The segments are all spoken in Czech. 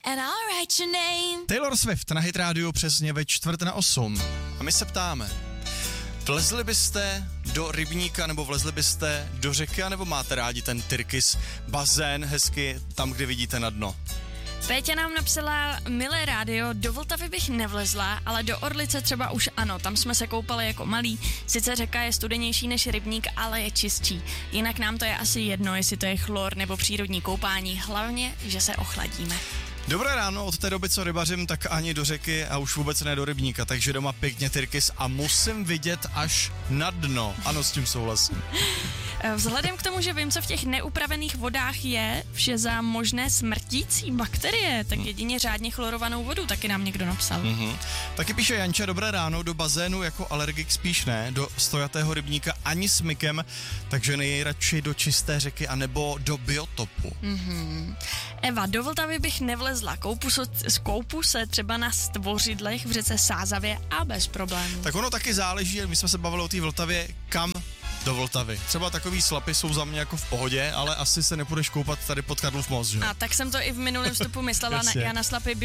and I'll write your name. Taylor Swift na Hit Radio přesně ve 7:45. A my se ptáme, vlezli byste do rybníka nebo vlezli byste do řeky, anebo máte rádi ten tyrkys, bazén hezky tam, kde vidíte na dno? Péťa nám napsala: milé rádio, do Vltavy bych nevlezla, ale do Orlice třeba už ano, tam jsme se koupali jako malí. Sice řeka je studenější než rybník, ale je čistší. Jinak nám to je asi jedno, jestli to je chlor nebo přírodní koupání, hlavně, že se ochladíme. Dobré ráno, od té doby, co rybařím, tak ani do řeky a už vůbec ne do rybníka, takže doma pěkně tyrkys a musím vidět až na dno. Ano, s tím souhlasím. Vzhledem k tomu, že vím, co v těch neupravených vodách je, vše za možné smrtící bakterie, tak jedině řádně chlorovanou vodu, taky nám někdo napsal. Taky píše Janča, dobré ráno, do bazénu jako alergik spíš ne, do stojatého rybníka ani smykem, takže nejradši do čisté řeky anebo do biotopu. Eva, do Vltavy bych nevlezla, koupu se třeba na stvořidlech v řece Sázavě a bez problémů. Tak ono taky záleží, my jsme se bavili o té Vltavě, kam do Vltavy. Třeba takový slapy jsou za mě jako v pohodě, ale asi se nepůjdeš koupat tady pod Karlův most, že? A tak jsem to i v minulém vstupu myslela, já na slapy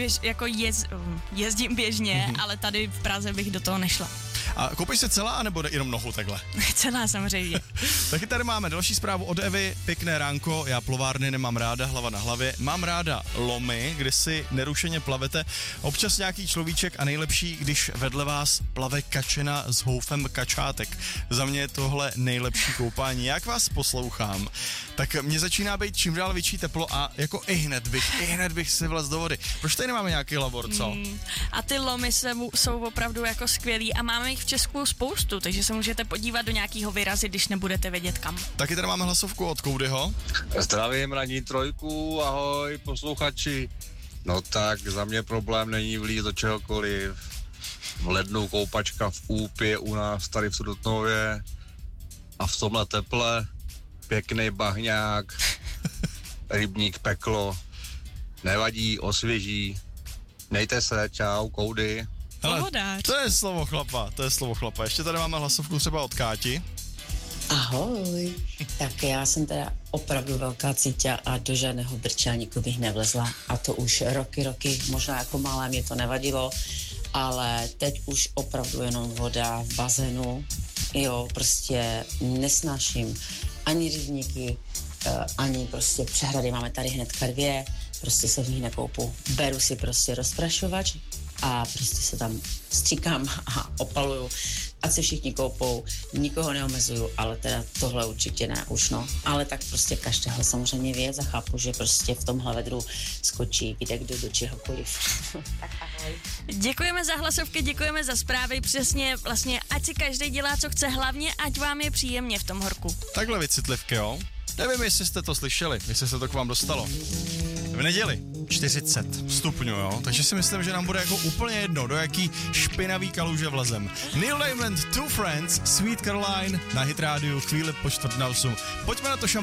jezdím běžně, ale tady v Praze bych do toho nešla. A koupíš se celá, anebo jenom nohu takhle? Celá samozřejmě. Taky tady máme další zprávu od Evy. Pěkné ránko, já plovárny nemám ráda, hlava na hlavě. Mám ráda lomy, kde si nerušeně plavete. Občas nějaký človíček a nejlepší, když vedle vás plave kačena s houfem kačátek. Za mě je tohle nejlepší koupání. Jak vás poslouchám, tak mě začíná být čím dál větší teplo a jako i hned bych si vlez do vody. Proč tady nemáme nějaký labor, co? A ty lomy jsou opravdu jako skvělý a máme jich v Česku spoustu, takže se můžete podívat do nějakého vyrazy, když nebudete vědět kam. Taky tady máme hlasovku od Koudyho. Zdravím ranní trojku, ahoj posluchači. No tak za mě problém není vlít do čehokoliv. V lednu koupačka v Úpě u nás tady v Sudotnově a v tomhle teple pěkný bahňák, rybník peklo, nevadí, osvěží. Mějte se, čau, Koudy. Hele, to je slovo chlapa. Ještě tady máme hlasovku třeba od Káti. Ahoj, tak já jsem teda opravdu velká cíťa a do žádného brčelníku bych nevlezla a to už roky, možná jako malé mě to nevadilo, ale teď už opravdu jenom voda v bazénu, jo, prostě nesnáším ani rybníky, ani prostě přehrady, máme tady hnedka 2, prostě se v nich nekoupu, beru si prostě rozprašovač a prostě se tam stříkám a opaluju. Ať se všichni koupou, nikoho neomezuju, ale teda tohle určitě ne už, no. Ale tak prostě každého samozřejmě věc a chápu, že prostě v tomhle vedru skočí kde kdo do čehokoliv. Tak ahoj. Děkujeme za hlasovky, děkujeme za zprávy, přesně vlastně, ať si každý dělá, co chce, hlavně ať vám je příjemně v tom horku. Takhle vycitlivky, jo? Nevím, jestli jste to slyšeli, jestli se to k vám dostalo. V neděli 40 stupňů, jo? Takže si myslím, že nám bude jako úplně jedno, do jaký špinavý kaluže vlezem. Neil Diamond, Two Friends, Sweet Caroline na Hit Radio, chvíli po 7:45. Pojďme na to